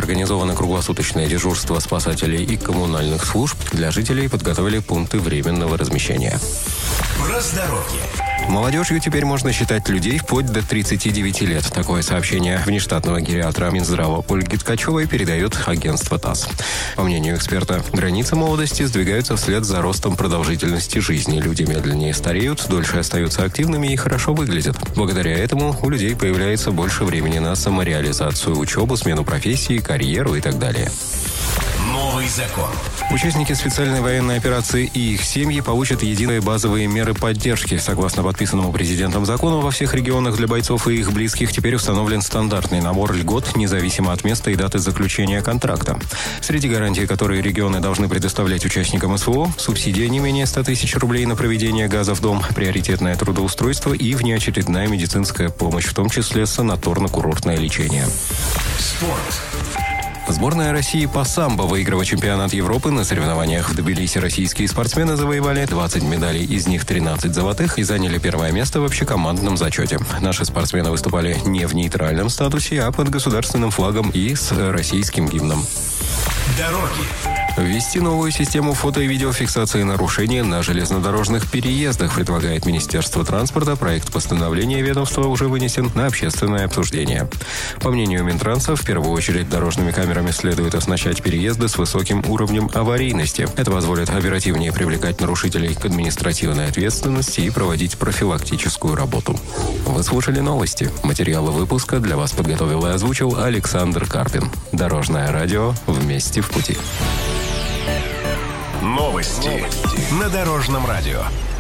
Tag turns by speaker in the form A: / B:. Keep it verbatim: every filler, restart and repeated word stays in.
A: организовано круглосуточное дежурство спасателей и коммунальных служб. Для жителей подготовили пункты временного размещения.
B: Про здоровье.
A: Молодежью теперь можно считать людей вплоть до тридцати девяти лет. Такое сообщение внештатного гериатра Минздрава Ольги Ткачевой передает агентство ТАСС. По мнению эксперта, границы молодости сдвигаются вслед за ростом продолжительности жизни. Люди медленнее стареют, дольше остаются активными и хорошо выглядят. Благодаря этому у людей появляется больше времени на самореализацию, учебу, смену профессии, карьеру и так далее.
B: Новый закон.
A: Участники специальной военной операции и их семьи получат единые базовые меры поддержки. Согласно подписанному президентом закону, во всех регионах для бойцов и их близких теперь установлен стандартный набор льгот, независимо от места и даты заключения контракта. Среди гарантий, которые регионы должны предоставлять участникам СВО, субсидия не менее ста тысяч рублей на проведение газа в дом, приоритетное трудоустройство и внеочередная медицинская помощь, в том числе санаторно-курортное лечение.
B: Спорт.
A: Сборная России по самбо выиграла чемпионат Европы. На соревнованиях в Тбилиси российские спортсмены завоевали двадцать медалей, из них тринадцать золотых, и заняли первое место в общекомандном зачете. Наши спортсмены выступали не в нейтральном статусе, а под государственным флагом и с российским гимном.
B: Дороги.
A: Ввести новую систему фото- и видеофиксации нарушений на железнодорожных переездах предлагает Министерство транспорта. Проект постановления ведомства уже вынесен на общественное обсуждение. По мнению Минтранса, в первую очередь дорожными камерами следует оснащать переезды с высоким уровнем аварийности. Это позволит оперативнее привлекать нарушителей к административной ответственности и проводить профилактическую работу. Вы слушали новости. Материалы выпуска для вас подготовил и озвучил Александр Карпин. Дорожное радио. Вместе в пути.
B: Новости на Дорожном радио.